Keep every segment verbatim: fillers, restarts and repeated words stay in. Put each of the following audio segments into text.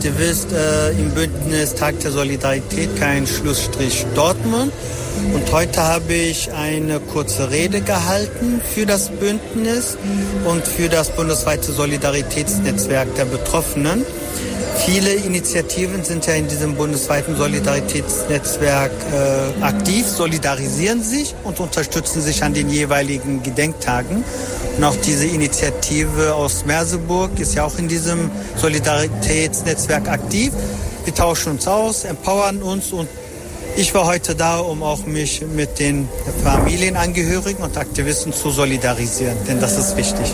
Aktivist äh, im Bündnis Tag der Solidarität, kein Schlussstrich Dortmund. Und heute habe ich eine kurze Rede gehalten für das Bündnis und für das bundesweite Solidaritätsnetzwerk der Betroffenen. Viele Initiativen sind ja in diesem bundesweiten Solidaritätsnetzwerk äh, aktiv, solidarisieren sich und unterstützen sich an den jeweiligen Gedenktagen. Und auch diese Initiative aus Merseburg ist ja auch in diesem Solidaritätsnetzwerk aktiv. Wir tauschen uns aus, empowern uns und ich war heute da, um auch mich mit den Familienangehörigen und Aktivisten zu solidarisieren, denn das ist wichtig.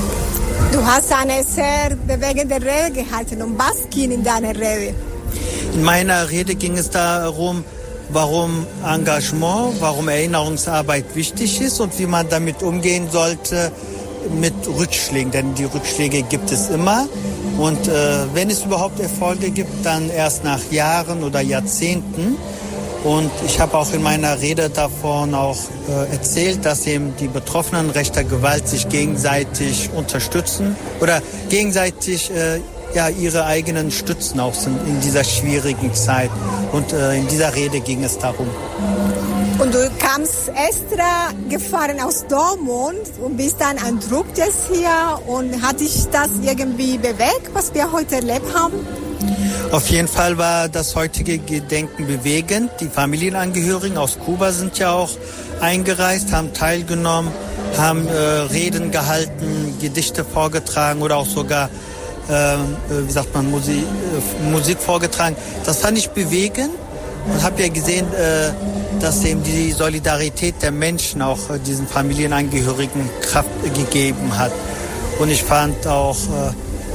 Du hast eine sehr bewegende Rede gehalten. Um was ging in deiner Rede? In meiner Rede ging es darum, warum Engagement, warum Erinnerungsarbeit wichtig ist und wie man damit umgehen sollte mit Rückschlägen. Denn die Rückschläge gibt es immer. Und äh, wenn es überhaupt Erfolge gibt, dann erst nach Jahren oder Jahrzehnten. Und ich habe auch in meiner Rede davon auch äh, erzählt, dass eben die Betroffenen rechter Gewalt sich gegenseitig unterstützen oder gegenseitig äh, ja, ihre eigenen Stützen auch sind in dieser schwierigen Zeit. Und äh, in dieser Rede ging es darum. Und du kamst extra gefahren aus Dortmund und bist dann an Druck jetzt hier. Und hat dich das irgendwie bewegt, was wir heute erlebt haben? Auf jeden Fall war das heutige Gedenken bewegend. Die Familienangehörigen aus Kuba sind ja auch eingereist, haben teilgenommen, haben äh, Reden gehalten, Gedichte vorgetragen oder auch sogar, äh, wie sagt man, Musik, äh, Musik vorgetragen. Das fand ich bewegend und habe ja gesehen, äh, dass eben die Solidarität der Menschen auch äh, diesen Familienangehörigen Kraft äh, gegeben hat. Und ich fand auch, äh,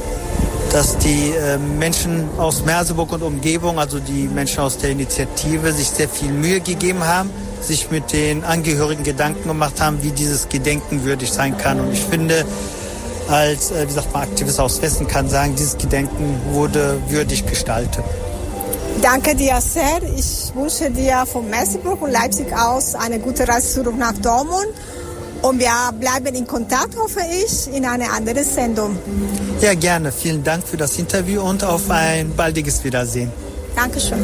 dass die äh, Menschen aus Merseburg und Umgebung, also die Menschen aus der Initiative, sich sehr viel Mühe gegeben haben, sich mit den Angehörigen Gedanken gemacht haben, wie dieses Gedenken würdig sein kann. Und ich finde, als, äh, wie sagt man, Aktivist aus Westen kann sagen, dieses Gedenken wurde würdig gestaltet. Danke dir sehr. Ich wünsche dir von Merseburg und Leipzig aus eine gute Reise zurück nach Dortmund. Und wir bleiben in Kontakt, hoffe ich, in einer anderen Sendung. Ja, gerne. Vielen Dank für das Interview und auf ein baldiges Wiedersehen. Dankeschön.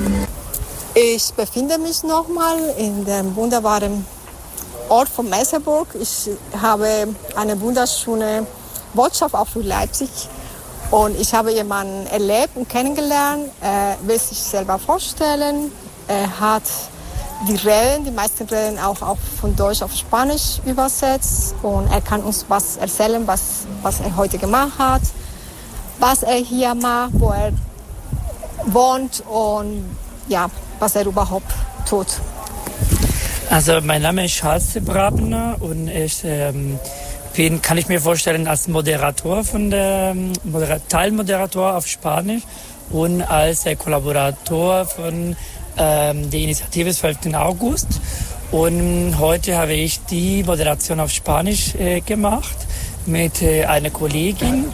Ich befinde mich nochmal in dem wunderbaren Ort von Merseburg. Ich habe eine wunderschöne Botschaft auch für Leipzig. Und ich habe jemanden erlebt und kennengelernt. Er will sich selber vorstellen. Er hat die Reden, die meisten Reden auch, auch von Deutsch auf Spanisch übersetzt. Und er kann uns was erzählen, was, was er heute gemacht hat, was er hier macht, wo er wohnt und ja, was er überhaupt tut. Also mein Name ist Charles Brabner und ich ähm, bin, kann ich mir vorstellen, als Moderator von der Modera- Teilmoderator auf Spanisch und als äh, Kollaborator von ähm, der Initiative zwölften August. Und heute habe ich die Moderation auf Spanisch äh, gemacht mit äh, einer Kollegin.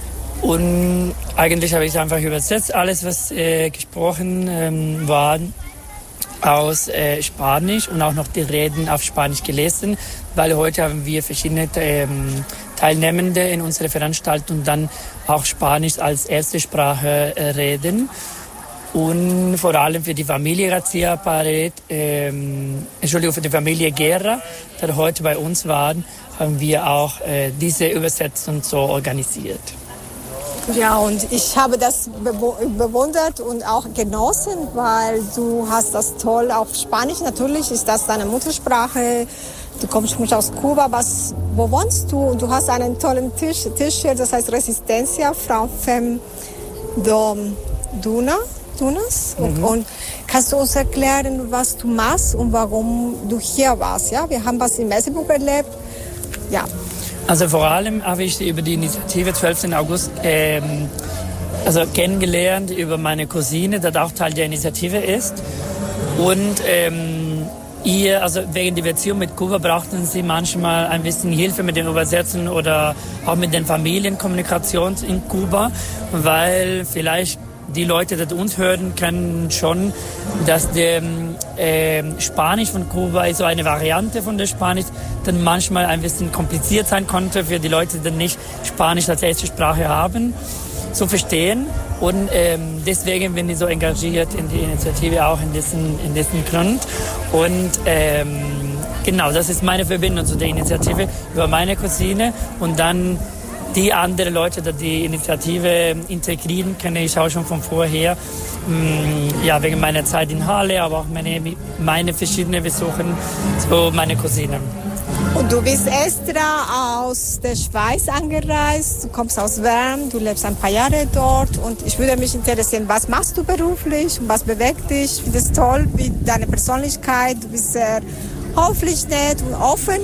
Und eigentlich habe ich einfach übersetzt alles, was äh, gesprochen ähm, war, aus äh, Spanisch und auch noch die Reden auf Spanisch gelesen, weil heute haben wir verschiedene ähm, Teilnehmende in unserer Veranstaltung dann auch Spanisch als erste Sprache äh, reden. Und vor allem für die Familie García Pared, ähm, Entschuldigung, für die Familie Guerra, die heute bei uns waren, haben wir auch äh, diese Übersetzung so organisiert. Ja, und ich habe das bewundert und auch genossen, weil du hast das toll auf Spanisch. Natürlich ist das deine Muttersprache. Du kommst nicht aus Kuba. Was, wo wohnst du? Und du hast einen tollen Tisch, T-Shirt, das heißt Resistencia, Frau Fem Dom Duna. Dunas. Mhm. Und, und kannst du uns erklären, was du machst und warum du hier warst? Ja, wir haben was in Merseburg erlebt. Ja. Also vor allem habe ich über die Initiative zwölften August ähm, also kennengelernt über meine Cousine, die auch Teil der Initiative ist. Und ähm, ihr, also wegen der Beziehung mit Kuba brauchten sie manchmal ein bisschen Hilfe mit dem Übersetzen oder auch mit den Familienkommunikation in Kuba, weil vielleicht die Leute, die uns hören, kennen schon, dass der äh, Spanisch von Kuba ist so eine Variante von der Spanisch, die manchmal ein bisschen kompliziert sein konnte für die Leute, die nicht Spanisch als erste Sprache haben, zu verstehen. Und ähm, deswegen bin ich so engagiert in die Initiative, auch in diesem in diesen Grund. Und ähm, genau, das ist meine Verbindung zu der Initiative über meine Cousine. Und dann die anderen Leute, die die Initiative integrieren, kenne ich auch schon von vorher. Ja, wegen meiner Zeit in Halle, aber auch meine, meine verschiedenen Besuche zu meinen Cousinen. Und du bist extra aus der Schweiz angereist, du kommst aus Wern, du lebst ein paar Jahre dort und ich würde mich interessieren, was machst du beruflich und was bewegt dich? Ich finde es toll, wie deine Persönlichkeit, du bist sehr höflich, nett und offen.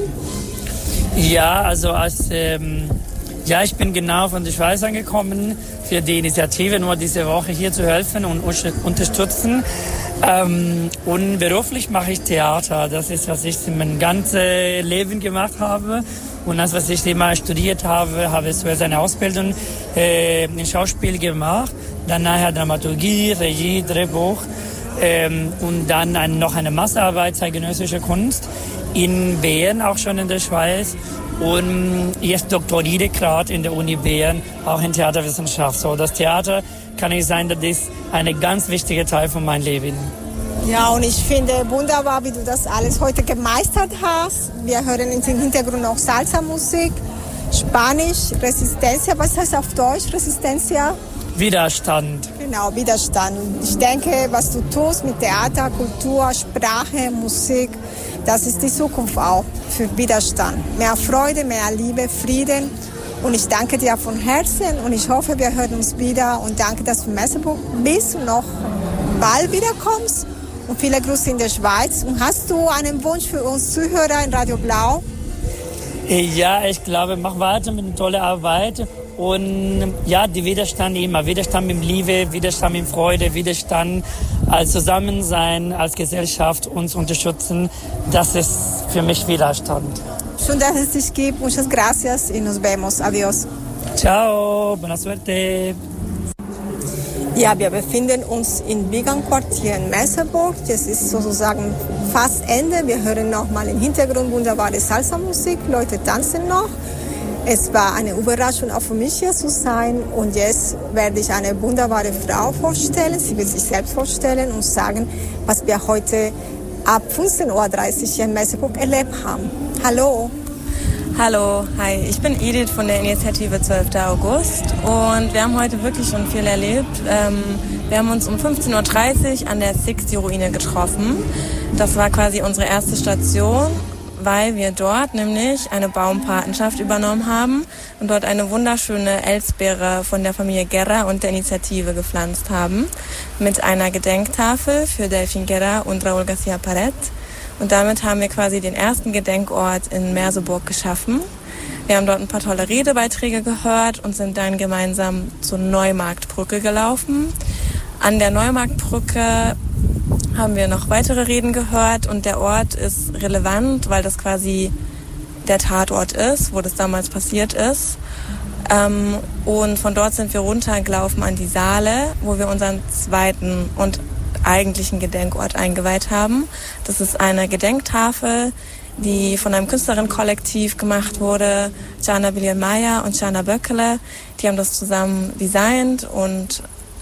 Ja, also als, ähm, ja, ich bin genau von der Schweiz angekommen, für die Initiative nur diese Woche hier zu helfen und unterstützen. Ähm, und beruflich mache ich Theater. Das ist, was ich mein ganzes Leben gemacht habe. Und das, was ich immer studiert habe, habe ich zuerst eine Ausbildung äh, in Schauspiel gemacht. Dann nachher Dramaturgie, Regie, Drehbuch. Ähm, und dann ein, noch eine Masterarbeit zeitgenössischer Kunst in Bern, auch schon in der Schweiz. Und jetzt doktoriere gerade in der Uni Bern, auch in Theaterwissenschaft. So, das Theater kann ich sagen, das ist ein ganz wichtiger Teil von meinem Leben. Ja, und ich finde wunderbar, wie du das alles heute gemeistert hast. Wir hören im Hintergrund auch Salsa-Musik, Spanisch, Resistencia. Was heißt auf Deutsch Resistencia? Widerstand. Genau, Widerstand. Ich denke, was du tust mit Theater, Kultur, Sprache, Musik, das ist die Zukunft auch für Widerstand. Mehr Freude, mehr Liebe, Frieden. Und ich danke dir von Herzen und ich hoffe, wir hören uns wieder. Und danke, dass du in Merseburg bist und noch bald wiederkommst. Und viele Grüße in der Schweiz. Und hast du einen Wunsch für uns Zuhörer in Radio Blau? Ja, ich glaube, mach weiter mit einer tollen Arbeit. Und ja, die Widerstand immer. Widerstand mit Liebe, Widerstand mit Freude, Widerstand als Zusammensein, als Gesellschaft uns unterstützen. Das ist für mich Widerstand. Schön, dass es dich gibt. Muchas gracias y nos vemos. Adiós. Ciao, buena suerte. Ja, wir befinden uns im Biegang-Quartier in Merseburg. Das ist sozusagen fast Ende. Wir hören noch mal im Hintergrund wunderbare Salsa-Musik. Leute tanzen noch. Es war eine Überraschung auch für mich hier zu sein. Und jetzt werde ich eine wunderbare Frau vorstellen. Sie wird sich selbst vorstellen und sagen, was wir heute ab fünfzehn Uhr dreißig hier in Merseburg erlebt haben. Hallo. Hallo, hi, ich bin Edith von der Initiative zwölfter August und wir haben heute wirklich schon viel erlebt. Ähm, wir haben uns um fünfzehn Uhr dreißig an der Sixty-Ruine getroffen. Das war quasi unsere erste Station, weil wir dort nämlich eine Baumpatenschaft übernommen haben und dort eine wunderschöne Elsbeere von der Familie Guerra und der Initiative gepflanzt haben mit einer Gedenktafel für Delfin Guerra und Raúl García Paret. Und damit haben wir quasi den ersten Gedenkort in Merseburg geschaffen. Wir haben dort ein paar tolle Redebeiträge gehört und sind dann gemeinsam zur Neumarktbrücke gelaufen. An der Neumarktbrücke haben wir noch weitere Reden gehört und der Ort ist relevant, weil das quasi der Tatort ist, wo das damals passiert ist. Ähm, und von dort sind wir runtergelaufen an die Saale, wo wir unseren zweiten und eigentlichen Gedenkort eingeweiht haben. Das ist eine Gedenktafel, die von einem Künstlerinnenkollektiv gemacht wurde, Jana William-Meyer und Jana Böckele. Die haben das zusammen designt und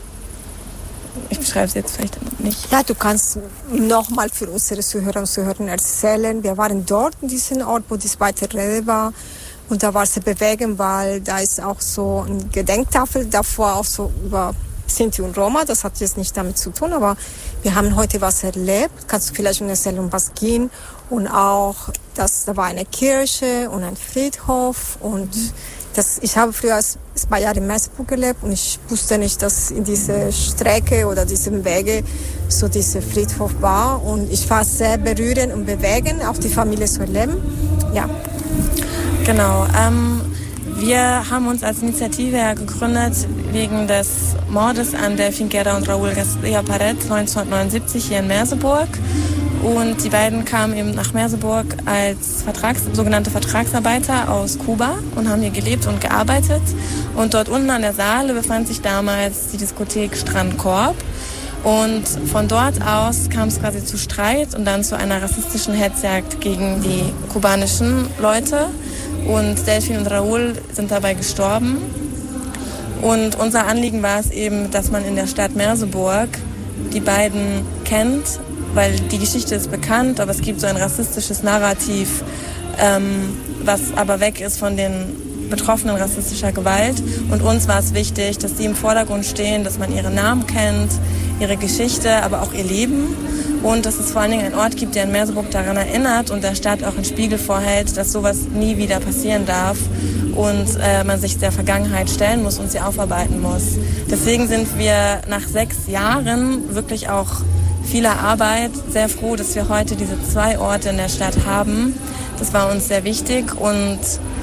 ich beschreibe es jetzt vielleicht nicht. Ja, du kannst nochmal für unsere Zuhörer und Zuhörer erzählen. Wir waren dort in diesem Ort, wo die zweite Rede war. Und da war es sehr bewegend, weil da ist auch so eine Gedenktafel davor auch so über Sinti und Roma, das hat jetzt nicht damit zu tun, aber wir haben heute was erlebt. Kannst du vielleicht erzählen, um was ging? Und auch, dass da war eine Kirche und ein Friedhof und das, ich habe früher zwei Jahre in Merseburg gelebt und ich wusste nicht, dass in dieser Strecke oder diesem Wege so dieser Friedhof war und ich war sehr berührend und bewegend, auch die Familie zu erleben. Ja. Genau. Ähm Wir haben uns als Initiative gegründet wegen des Mordes an Delfin Guerra und Raúl García Paret neunzehnhundertneunundsiebzig hier in Merseburg. Und die beiden kamen eben nach Merseburg als Vertrags-, sogenannte Vertragsarbeiter aus Kuba und haben hier gelebt und gearbeitet. Und dort unten an der Saale befand sich damals die Diskothek Strandkorb. Und von dort aus kam es quasi zu Streit und dann zu einer rassistischen Hetzjagd gegen die kubanischen Leute. Und Delfin und Raúl sind dabei gestorben. Und unser Anliegen war es eben, dass man in der Stadt Merseburg die beiden kennt, weil die Geschichte ist bekannt, aber es gibt so ein rassistisches Narrativ, ähm, was aber weg ist von den Betroffenen rassistischer Gewalt. Und uns war es wichtig, dass sie im Vordergrund stehen, dass man ihre Namen kennt, ihre Geschichte, aber auch ihr Leben. Und dass es vor allen Dingen einen Ort gibt, der in Merseburg daran erinnert und der Stadt auch einen Spiegel vorhält, dass sowas nie wieder passieren darf und äh, man sich der Vergangenheit stellen muss und sie aufarbeiten muss. Deswegen sind wir nach sechs Jahren wirklich auch vieler Arbeit sehr froh, dass wir heute diese zwei Orte in der Stadt haben. Das war uns sehr wichtig und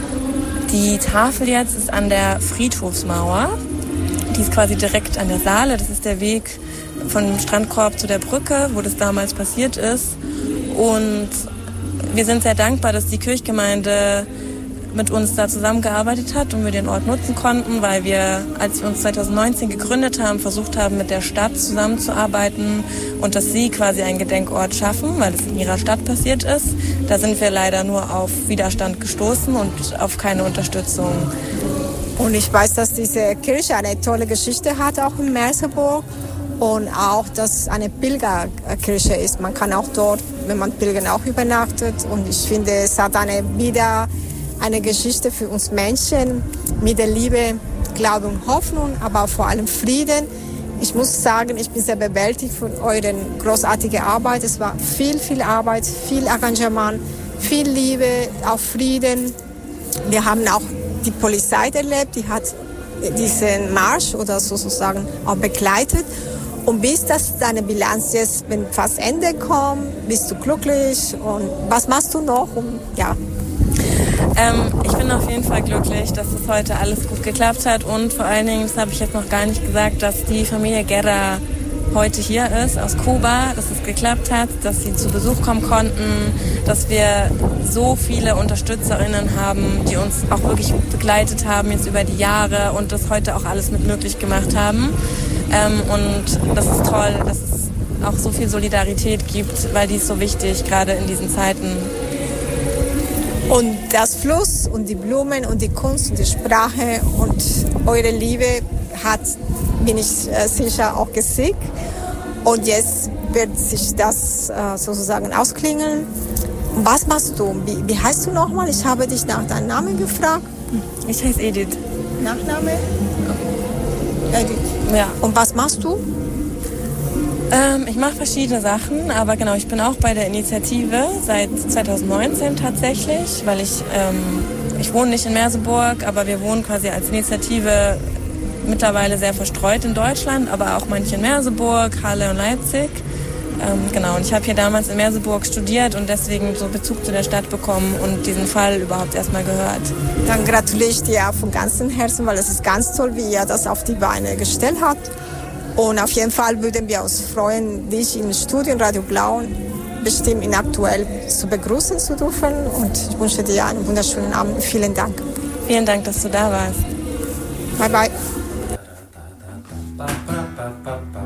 die Tafel jetzt ist an der Friedhofsmauer. Die ist quasi direkt an der Saale. Das ist der Weg von dem Strandkorb zu der Brücke, wo das damals passiert ist. Und wir sind sehr dankbar, dass die Kirchgemeinde mit uns da zusammengearbeitet hat und wir den Ort nutzen konnten, weil wir, als wir uns zwanzig neunzehn gegründet haben, versucht haben, mit der Stadt zusammenzuarbeiten und dass sie quasi einen Gedenkort schaffen, weil es in ihrer Stadt passiert ist. Da sind wir leider nur auf Widerstand gestoßen und auf keine Unterstützung. Und ich weiß, dass diese Kirche eine tolle Geschichte hat, auch in Merseburg. Und auch, dass es eine Pilgerkirche ist. Man kann auch dort, wenn man pilgern, auch übernachtet. Und ich finde, es hat eine, wieder eine Geschichte für uns Menschen mit der Liebe, Glaube und Hoffnung, aber auch vor allem Frieden. Ich muss sagen, ich bin sehr bewältigt von eurer großartigen Arbeit. Es war viel, viel Arbeit, viel Engagement, viel Liebe, auch Frieden. Wir haben auch die Polizei erlebt, die hat diesen Marsch oder sozusagen auch begleitet. Und bis das deine Bilanz jetzt, wenn fast Ende kommt, bist du glücklich und was machst du noch? Und, ja. Ähm, ich bin auf jeden Fall glücklich, dass das heute alles gut geklappt hat und vor allen Dingen, das habe ich jetzt noch gar nicht gesagt, dass die Familie Guerra heute hier ist aus Kuba, dass es geklappt hat, dass sie zu Besuch kommen konnten, dass wir so viele UnterstützerInnen haben, die uns auch wirklich begleitet haben jetzt über die Jahre und das heute auch alles mit möglich gemacht haben. Ähm, und das ist toll, dass es auch so viel Solidarität gibt, weil die ist so wichtig, gerade in diesen Zeiten. Und das Fluss und die Blumen und die Kunst und die Sprache und eure Liebe hat, bin ich äh, sicher, auch gesiegt. Und jetzt wird sich das äh, sozusagen ausklingen. Was machst du? Wie, wie heißt du nochmal? Ich habe dich nach deinem Namen gefragt. Ich heiße Edith. Nachname? Edith. Ja. Und was machst du? Ähm, ich mache verschiedene Sachen, aber genau, ich bin auch bei der Initiative seit zwanzig neunzehn tatsächlich, weil ich, ähm, ich wohne nicht in Merseburg, aber wir wohnen quasi als Initiative mittlerweile sehr verstreut in Deutschland, aber auch manche in Merseburg, Halle und Leipzig. Ähm, genau, und ich habe hier damals in Merseburg studiert und deswegen so Bezug zu der Stadt bekommen und diesen Fall überhaupt erstmal gehört. Dann gratuliere ich dir von ganzem Herzen, weil es ist ganz toll, wie ihr das auf die Beine gestellt habt. Und auf jeden Fall würden wir uns freuen, dich im Studio Radio Blau bestimmt in aktuell zu begrüßen zu dürfen. Und ich wünsche dir einen wunderschönen Abend. Vielen Dank. Vielen Dank, dass du da warst. Bye, bye.